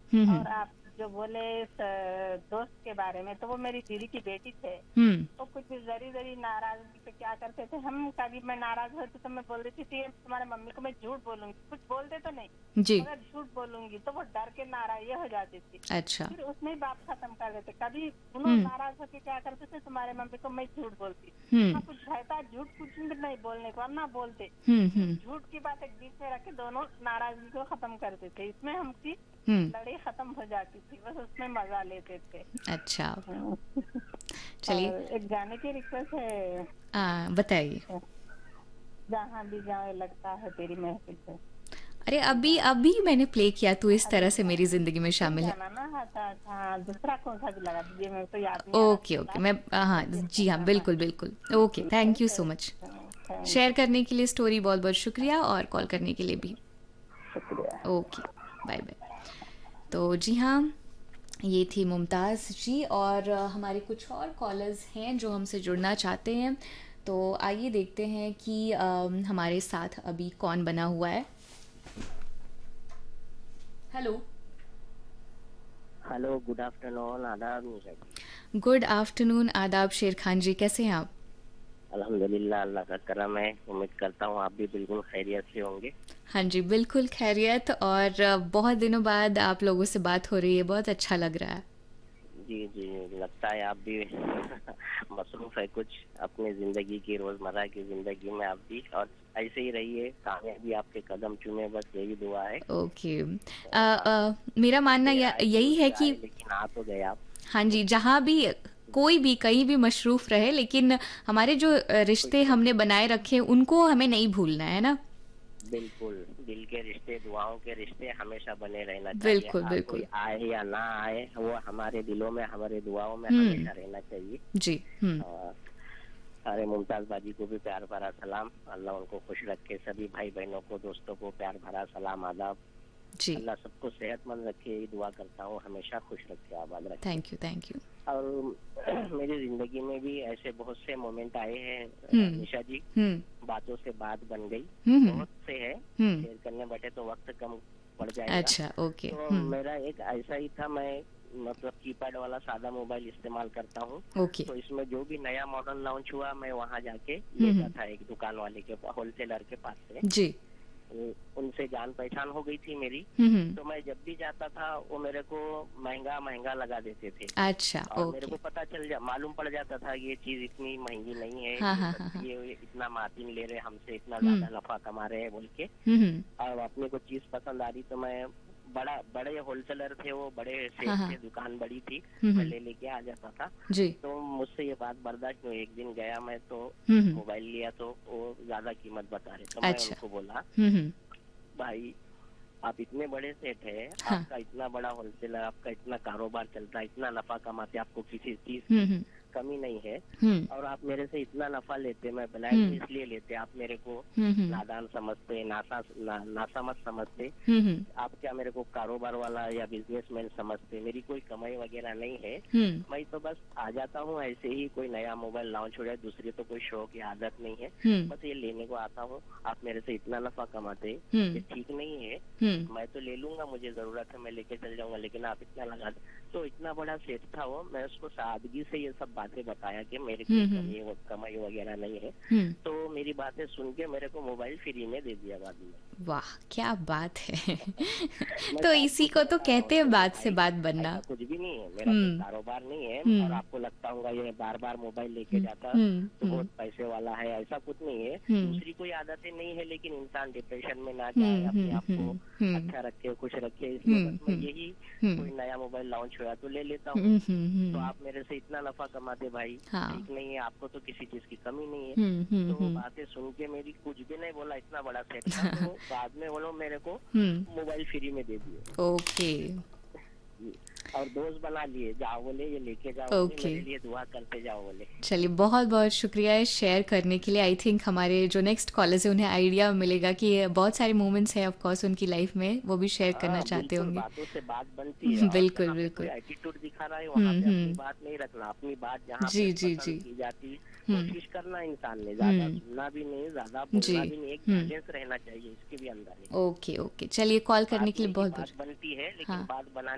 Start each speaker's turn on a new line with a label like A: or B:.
A: हम्म।
B: और आप जो बोले इस दोस्त के बारे में, तो वो मेरी दीदी की बेटी थे।
A: हम्म।
B: तो कुछ जरी जरी नाराजगी पे क्या करते थे हम, कभी मैं नाराज होती तो मैं बोल देती थी तुम्हारे मम्मी को मैं झूठ बोलूंगी, कुछ बोलते तो नहीं
A: जी।
B: मगर झूठ बोलूंगी, तो वो डर के नाराज ये हो जाती थी।
A: अच्छा।
B: फिर उसमें ही बात खत्म कर देते। कभी दोनों
A: हम्म।
B: नाराज होकर क्या करते थे, तुम्हारे मम्मी को मैं झूठ बोलती।
A: हम्म।
B: हाँ, कुछ भय था, झूठ कुछ भी नहीं बोलने को, हम ना बोलते।
A: हम्म।
B: सिर्फ झूठ की बात एक बीच में रख के दोनों नाराजगी को खत्म करते थे। इसमें हमकी
A: हम्म।
B: लड़ाई खत्म हो जाती थी, बस उसमें मजा लेते थे।
A: अच्छा।
B: हाँ।
A: चलिए।
B: और एक गाने की रिक्वेस्ट है,
A: बताइए।
B: जहाँ भी जाए लगता है तेरी महफिल है।
A: अरे
B: ये
A: अभी
B: गाना
A: अभी मैंने प्ले किया, तू इस
B: अभी
A: तरह से मेरी जिंदगी में
B: यही
A: शामिल है।
B: गाना ना? अच्छा अच्छा, हाँ, दूसरा कौन सा भी लगा दीजिए, मेरे को याद नहीं आ रहा
A: ओके ओके,
B: फिलहाल।
A: मैं हाँ
B: तो
A: जी हाँ,
B: हाँ,
A: बिल्कुल बिल्कुल। ओके,
B: ठीक है
A: थैंक यू सो
B: फिर।
A: मच।
B: Thank
A: share
B: you.
A: करने के लिए स्टोरी बहुत बहुत शुक्रिया, और कॉल करने के लिए भी।
B: शुक्रिया।
A: Okay, bye bye. तो जी हाँ, ये थी मुमताज़ जी, और हमारे कुछ और कॉलर्स हैं जो हमसे जुड़ना चाहते हैं। तो आइए देखते हैं कि हमारे साथ अभी कौन बना हुआ है। हेलो।
C: हेलो, गुड आफ्टरनून, आदाब निशा जी।
A: गुड आफ्टरनून, आदाब शेर खान जी, कैसे हैं आप?
C: अल्हम्दुलिल्लाह, अल्लाह का करम है। उम्मीद करता हूँ आप भी बिल्कुल खैरियत से होंगे।
A: हाँ जी, बिल्कुल खैरियत, और बहुत दिनों बाद आप लोगों से बात हो रही है, बहुत अच्छा लग रहा है।
C: जी जी, लगता है आप भी मसरूफ है कुछ अपनी जिंदगी की, रोजमर्रा की जिंदगी में आप भी, और ऐसे ही रहिए, कामयाबी आपके कदम चूमे, बस यही दुआ है।
A: ओके।
C: आप
A: मेरा मानना
C: देर आए
A: यही
C: दुरुस्त
A: है कि
C: आए, लेकिन आ तो गए आप।
A: हाँ जी, जहाँ भी कोई भी कहीं भी मशरूफ रहे, लेकिन हमारे जो
C: खुश
A: रिश्ते हमने
C: रहिए।
A: बनाए रखे उनको हमें नहीं भूलना है ना।
C: बिल्कुल, दिल के रिश्ते, दुआओं के रिश्ते हमेशा बने रहना चाहिए।
A: बिल्कुल
C: कोई
A: बिल्कुल।
C: आए या ना आए, वो हमारे दिलों में, हमारे दुआओं में
A: हम्म।
C: हमेशा रहना चाहिए।
A: जी। हम्म।
C: और सारे मुमताज बाजी को भी प्यार भरा सलाम, अल्लाह उनको खुश रखे। सभी भाई बहनों को, दोस्तों को प्यार भरा सलाम, आदाब।
A: जी।
C: अल्लाह सबको सेहतमंद रखे, यही दुआ करता हूँ, हमेशा खुश रखे, आबाद रखे।
A: Thank you thank you.
C: और मेरी जिंदगी में भी ऐसे बहुत से मोमेंट आए हैं
A: हम्म।
C: निशा जी।
A: हम्म।
C: बातों से बात बन गई,
A: हम्म।
C: बहुत से है,
A: हम्म।
C: शेयर करने बैठे तो वक्त कम पड़ जाएगा।
A: अच्छा, ओके।
C: तो
A: हम्म।
C: मेरा एक ऐसा ही था, मैं मतलब कीपैड वाला सादा मोबाइल इस्तेमाल करता हूँ।
A: ओके।
C: तो इसमें जो भी नया मॉडल लॉन्च हुआ, मैं वहाँ जाके लेता
A: हम्म।
C: था, एक दुकान वाले के, होलसेलर के पास से।
A: जी।
C: उनसे जान पहचान हो गई थी मेरी।
A: हम्म।
C: तो मैं जब भी जाता था, वो मेरे को महंगा महंगा लगा देते थे।
A: अच्छा,
C: और मेरे
A: ओके।
C: को मालूम पड़ जाता था कि ये चीज इतनी महंगी नहीं है,
A: हाँ
C: ये
A: हाँ हाँ हाँ।
C: सस्ती है, ये इतना मार्जिन ले रहे हैं हमसे, इतना
A: हम्म।
C: ज्यादा नफा कमा रहे हैं बोल के।
A: हम्म।
C: और अपने को चीज पसंद आ रही तो मैं, बड़े होलसेलर थे वो, बड़े सेठ
A: हाँ हाँ।
C: थे, दुकान बड़ी थी, मैं
A: हम्म।
C: ले लेके आ जाता था।
A: जी।
C: तो मुझसे ये बात बर्दाश्त नहीं हुई। एक दिन गया मैं तो
A: हम्म।
C: मोबाइल लिया, तो वो ज्यादा कीमत बता रहे, तो मैं
A: अच्छा।
C: उनको बोला,
A: हम्म।
C: भाई आप इतने बड़े सेठ हैं,
A: हाँ।
C: आपका इतना बड़ा होलसेलर, आपका इतना कारोबार चलता है, इतना नफा कमाते, आपको किसी चीज की
A: हम्म।
C: कमी नहीं है,
A: हम्म।
C: और आप मेरे से इतना नफा लेते, मैं ब्लैक
A: हम्म।
C: इसलिए लेते, आप मेरे को
A: हम्म।
C: नादान समझते, नासमझ समझते,
A: हम्म।
C: आप क्या मेरे को कारोबार वाला या बिजनेसमैन समझते, मेरी कोई कमाई वगैरह नहीं है।
A: हम्म।
C: मैं तो बस आ जाता हूँ ऐसे ही, कोई नया मोबाइल लॉन्च हो जाए, दूसरी तो कोई शौक या आदत नहीं है,
A: हम्म।
C: बस ये लेने को आता हूँ। आप मेरे से इतना नफा कमाते, ये ठीक नहीं है।
A: हम्म।
C: मैं तो ले लूंगा, मुझे जरूरत है, मैं लेके चल जाऊंगा, लेकिन आप इतना लगा दे। तो इतना बड़ा सेठ था वो, मैं उसको सादगी से ये सब बातें बताया कि मेरी कोई कमाई वगैरह नहीं है।
A: हम्म।
C: तो मेरी बातें सुन के मेरे को मोबाइल फ्री में दे दिया बाद में।
A: वाह, क्या बात है।
C: मैं
A: तो
C: सादगी
A: इसी
C: से
A: को तो
C: बता रहा हूँ
A: कहते हैं
C: देखो
A: बात से
C: भाई,
A: बात बनना।
C: ऐसा कुछ भी नहीं है, मेरा कोई
A: हम्म।
C: कारोबार नहीं है, और
A: हम्म।
C: आपको लगता होगा ये बार बार मोबाइल लेके
A: हम्म।
C: जाता
A: हम्म।
C: तो
A: हम्म।
C: बहुत पैसे वाला है, ऐसा कुछ नहीं है।
A: हम्म।
C: दूसरी कोई आदतें नहीं है, लेकिन इंसान डिप्रेशन में ना जाए,
A: हम्म।
C: अपने
A: हम्म।
C: आप को
A: हम्म। हम्म।
C: अच्छा रखे, खुश रखे, इसलिए
A: हम्म।
C: बस मैं यही,
A: हम्म।
C: कोई नया मोबाइल लॉन्च हुआ तो ले लेता हूँ।
A: हम्म।
C: तो
A: हम्म।
C: आप मेरे से इतना नफा कमाते भाई,
A: हाँ।
C: ठीक नहीं है, आपको तो किसी चीज की कमी नहीं है।
A: हम्म। हम्म।
C: तो वो
A: हम्म।
C: बातें सुन के मेरी, कुछ भी नहीं बोला, इतना बड़ा सेट था, तो बाद में वो लोग मेरे को
A: हम्म।
C: मोबाइल फ्री में दे दिए।
A: ओके।
C: जी। और दोस्त बना लिए, जाओ बोले ये लेके जाओ बोले,
A: ओके,
C: मेरे लिए दुआ करते जाओ बोले।
A: चलिए बहुत बहुत शुक्रिया है शेयर करने के लिए। आई थिंक हमारे जो नेक्स्ट कॉलर्स हैं उन्हें आइडिया मिलेगा कि बहुत सारे मोमेंट्स हैं ऑफ कोर्स उनकी लाइफ में, वो भी शेयर करना
C: हाँ
A: चाहते
C: बिल्कुल,
A: होंगे।
C: बातों से बात बनती है, और
A: बिल्कुल
C: जहाँ पे कोई
A: बिल्कुल।
C: एटीट्यूड दिखा रहा है वहाँ पे अपनी
A: हम्म।
C: बात नहीं रखना, अपनी बात जहाँ पे
A: जी जी
C: पसंद
A: जी।
C: की जाती,
A: हम्म।
C: कोशिश करना इंसान ने, ज्यादा
A: हम्म।
C: सुनना भी नहीं, ज्यादा
A: जी।
C: बोलना भी नहीं, एक
A: हम्म।
C: बैलेंस रहना चाहिए इसके भी अंदर है।
A: ओके ओके, चलिए कॉल करने
C: बात
A: के लिए
C: में ही
A: बहुत
C: बात
A: बहुत।
C: बनती है, लेकिन
A: हाँ।
C: बात बनाने